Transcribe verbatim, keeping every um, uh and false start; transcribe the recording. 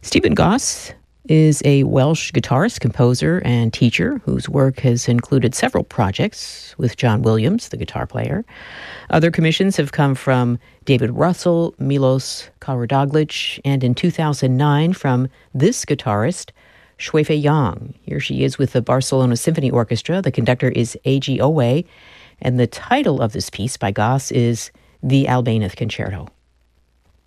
Stephen Goss is a Welsh guitarist, composer, and teacher whose work has included several projects with John Williams, the guitar player. Other commissions have come from David Russell, Milos Karadoglic, and in two thousand nine from this guitarist, Shui Fei Yang. Here she is with the Barcelona Symphony Orchestra. The conductor is A G Owe, and the title of this piece by Goss is The Albéniz Concerto.